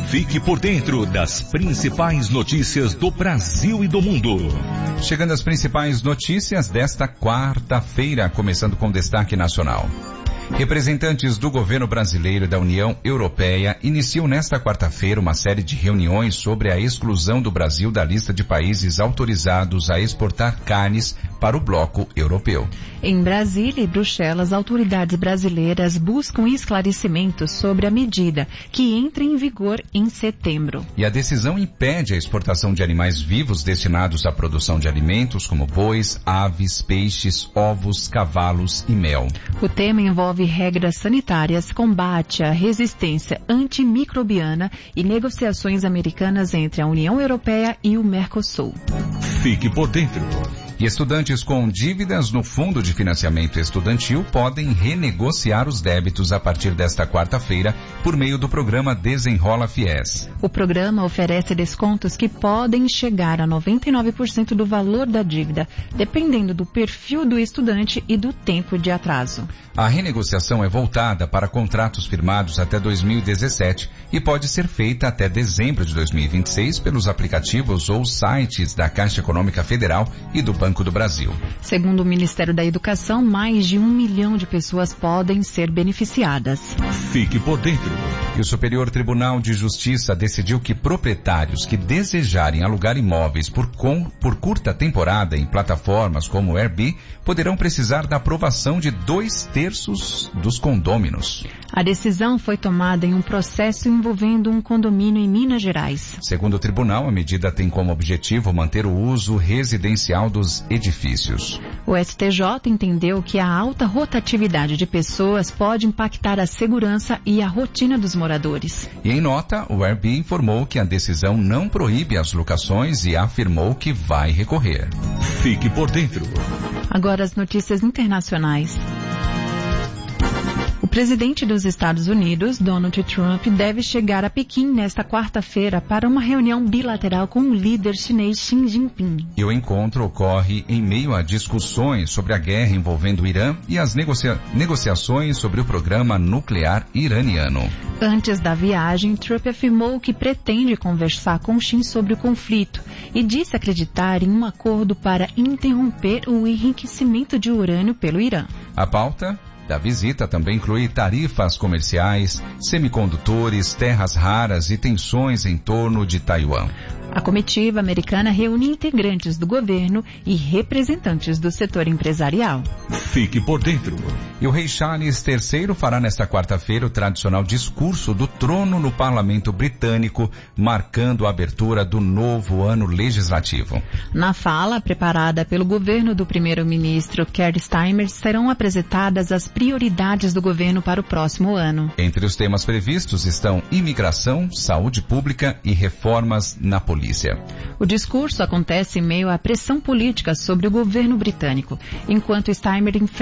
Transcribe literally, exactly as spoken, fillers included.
Fique por dentro das principais notícias do Brasil e do mundo. Chegando às principais notícias desta quarta-feira, começando com destaque nacional. Representantes do governo brasileiro e da União Europeia iniciam nesta quarta-feira uma série de reuniões sobre a exclusão do Brasil da lista de países autorizados a exportar carnes para o bloco europeu. Em Brasília e Bruxelas, autoridades brasileiras buscam esclarecimentos sobre a medida, que entra em vigor em setembro. E a decisão impede a exportação de animais vivos destinados à produção de alimentos como bois, aves, peixes, ovos, cavalos e mel. O tema envolve regras sanitárias, combate à resistência antimicrobiana e negociações americanas entre a União Europeia e o Mercosul. Fique por dentro. E estudantes com dívidas no Fundo de Financiamento Estudantil podem renegociar os débitos a partir desta quarta-feira por meio do programa Desenrola Fies. O programa oferece descontos que podem chegar a noventa e nove por cento do valor da dívida, dependendo do perfil do estudante e do tempo de atraso. A renegociação é voltada para contratos firmados até dois mil e dezessete e pode ser feita até dezembro de dois mil e vinte e seis pelos aplicativos ou sites da Caixa Econômica Federal e do Banco do Brasil. Segundo o Ministério da Educação, mais de um milhão de pessoas podem ser beneficiadas. Fique por dentro. E o Superior Tribunal de Justiça decidiu que proprietários que desejarem alugar imóveis por, com, por curta temporada em plataformas como o Airbnb poderão precisar da aprovação de dois terços dos condôminos. A decisão foi tomada em um processo envolvendo um condomínio em Minas Gerais. Segundo o tribunal, a medida tem como objetivo manter o uso residencial dos edifícios. O S T J entendeu que a alta rotatividade de pessoas pode impactar a segurança e a rotina dos moradores. E em nota, o Airbnb informou que a decisão não proíbe as locações e afirmou que vai recorrer. Fique por dentro. Agora as notícias internacionais. O presidente dos Estados Unidos, Donald Trump, deve chegar a Pequim nesta quarta-feira para uma reunião bilateral com o líder chinês Xi Jinping. E o encontro ocorre em meio a discussões sobre a guerra envolvendo o Irã e as negocia- negociações sobre o programa nuclear iraniano. Antes da viagem, Trump afirmou que pretende conversar com Xi sobre o conflito e disse acreditar em um acordo para interromper o enriquecimento de urânio pelo Irã. A pauta da visita também inclui tarifas comerciais, semicondutores, terras raras e tensões em torno de Taiwan. A comitiva americana reúne integrantes do governo e representantes do setor empresarial. Fique por dentro. E o rei Charles terceiro fará nesta quarta-feira o tradicional discurso do trono no parlamento britânico, marcando a abertura do novo ano legislativo. Na fala, preparada pelo governo do primeiro-ministro Keir Starmer, serão apresentadas as prioridades do governo para o próximo ano. Entre os temas previstos estão imigração, saúde pública e reformas na polícia. O discurso acontece em meio à pressão política sobre o governo britânico, enquanto Starmer enfrenta